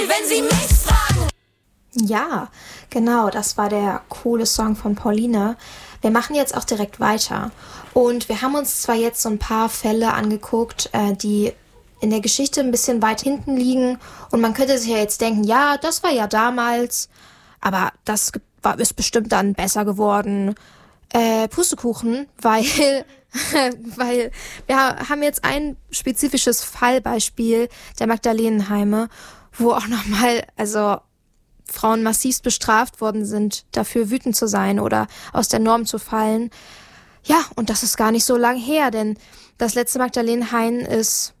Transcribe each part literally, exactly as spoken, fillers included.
Wenn Sie mich fragen. Ja, genau, das war der coole Song von Pauline. Wir machen jetzt auch direkt weiter. Und wir haben uns zwar jetzt so ein paar Fälle angeguckt, äh, die in der Geschichte ein bisschen weit hinten liegen. Und man könnte sich ja jetzt denken, ja, das war ja damals, aber das war, ist bestimmt dann besser geworden. Äh, Pustekuchen, weil, weil wir haben jetzt ein spezifisches Fallbeispiel der Magdalenenheime, wo auch nochmal, also Frauen massivst bestraft worden sind, dafür wütend zu sein oder aus der Norm zu fallen. Ja, und das ist gar nicht so lang her, denn das letzte Magdalenenheim ist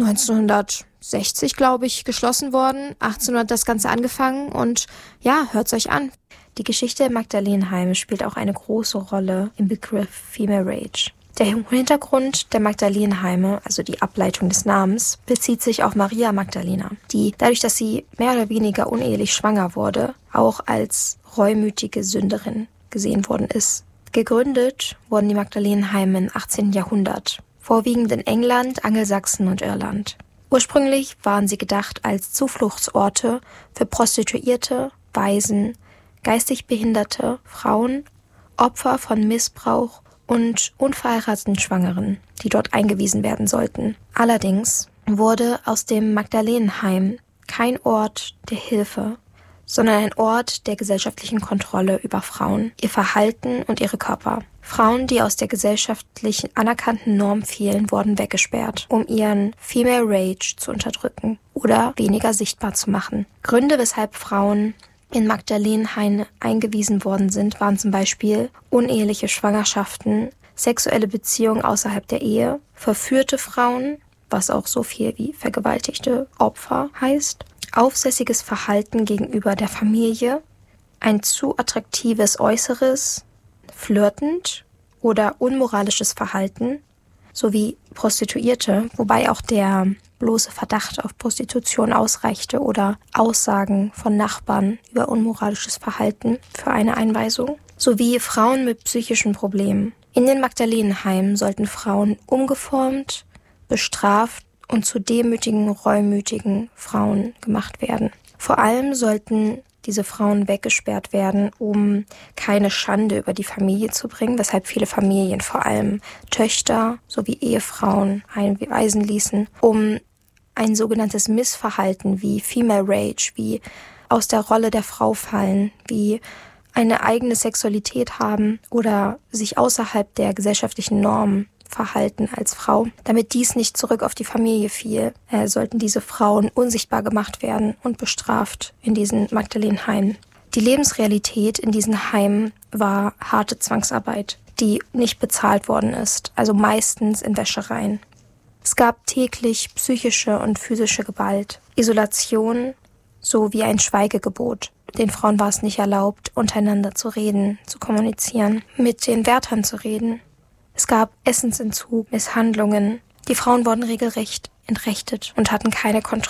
neunzehnhundertsechzig, glaube ich, geschlossen worden. achtzehnhundert das Ganze angefangen und ja, hört's euch an. Die Geschichte der Magdalenenheime spielt auch eine große Rolle im Begriff Female Rage. Der Hintergrund der Magdalenenheime, also die Ableitung des Namens, bezieht sich auf Maria Magdalena, die, dadurch, dass sie mehr oder weniger unehelich schwanger wurde, auch als reumütige Sünderin gesehen worden ist. Gegründet wurden die Magdalenenheime im achtzehnten Jahrhundert, vorwiegend in England, Angelsachsen und Irland. Ursprünglich waren sie gedacht als Zufluchtsorte für Prostituierte, Waisen, geistig behinderte Frauen, Opfer von Missbrauch und unverheirateten Schwangeren, die dort eingewiesen werden sollten. Allerdings wurde aus dem Magdalenenheim kein Ort der Hilfe, sondern ein Ort der gesellschaftlichen Kontrolle über Frauen, ihr Verhalten und ihre Körper. Frauen, die aus der gesellschaftlich anerkannten Norm fielen, wurden weggesperrt, um ihren Female Rage zu unterdrücken oder weniger sichtbar zu machen. Gründe, weshalb Frauen in Magdalenenheime eingewiesen worden sind, waren zum Beispiel uneheliche Schwangerschaften, sexuelle Beziehungen außerhalb der Ehe, verführte Frauen, was auch so viel wie vergewaltigte Opfer heißt, aufsässiges Verhalten gegenüber der Familie, ein zu attraktives Äußeres, flirtend oder unmoralisches Verhalten, sowie Prostituierte, wobei auch der bloße Verdacht auf Prostitution ausreichte oder Aussagen von Nachbarn über unmoralisches Verhalten für eine Einweisung, sowie Frauen mit psychischen Problemen. In den Magdalenenheimen sollten Frauen umgeformt, bestraft und zu demütigen, reumütigen Frauen gemacht werden. Vor allem sollten diese Frauen weggesperrt werden, um keine Schande über die Familie zu bringen, weshalb viele Familien, vor allem Töchter sowie Ehefrauen, einweisen ließen, um ein sogenanntes Missverhalten wie Female Rage, wie aus der Rolle der Frau fallen, wie eine eigene Sexualität haben oder sich außerhalb der gesellschaftlichen Normen verhalten als Frau. Damit dies nicht zurück auf die Familie fiel, äh, sollten diese Frauen unsichtbar gemacht werden und bestraft in diesen Magdalenenheimen. Die Lebensrealität in diesen Heimen war harte Zwangsarbeit, die nicht bezahlt worden ist, also meistens in Wäschereien. Es gab täglich psychische und physische Gewalt, Isolation sowie ein Schweigegebot. Den Frauen war es nicht erlaubt, untereinander zu reden, zu kommunizieren, mit den Wärtern zu reden. Es gab Essensentzug, Misshandlungen. Die Frauen wurden regelrecht entrechtet und hatten keine Kontrolle